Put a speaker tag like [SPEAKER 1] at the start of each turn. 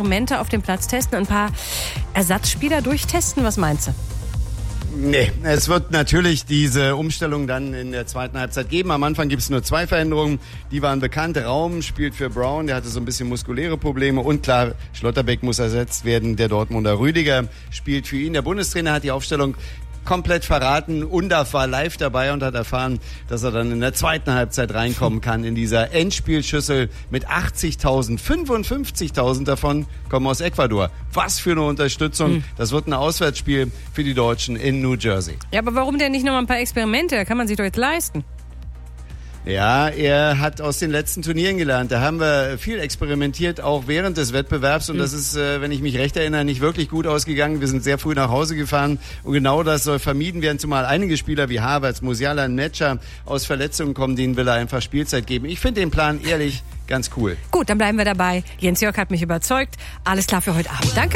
[SPEAKER 1] Experimente auf dem Platz testen, ein paar Ersatzspieler durchtesten? Was meinst du?
[SPEAKER 2] Nee, es wird natürlich diese Umstellung dann in der zweiten Halbzeit geben. Am Anfang gibt es nur 2 Veränderungen, die waren bekannt. Raum spielt für Brown, der hatte so ein bisschen muskuläre Probleme. Und klar, Schlotterbeck muss ersetzt werden. Der Dortmunder Rüdiger spielt für ihn. Der Bundestrainer hat die Aufstellung komplett verraten. Undaf war live dabei und hat erfahren, dass er dann in der zweiten Halbzeit reinkommen kann in dieser Endspielschüssel mit 80.000. 55.000 davon kommen aus Ecuador. Was für eine Unterstützung. Das wird ein Auswärtsspiel für die Deutschen in New Jersey.
[SPEAKER 1] Ja, aber warum denn nicht noch mal ein paar Experimente? Da kann man sich doch jetzt leisten.
[SPEAKER 2] Ja, er hat aus den letzten Turnieren gelernt. Da haben wir viel experimentiert, auch während des Wettbewerbs. Und das ist, wenn ich mich recht erinnere, nicht wirklich gut ausgegangen. Wir sind sehr früh nach Hause gefahren. Und genau das soll vermieden werden, zumal einige Spieler wie Havertz, Musiala, Netscher aus Verletzungen kommen. Denen will er einfach Spielzeit geben. Ich finde den Plan ehrlich ganz cool.
[SPEAKER 1] Gut, dann bleiben wir dabei. Jens Jörg hat mich überzeugt. Alles klar für heute Abend. Danke.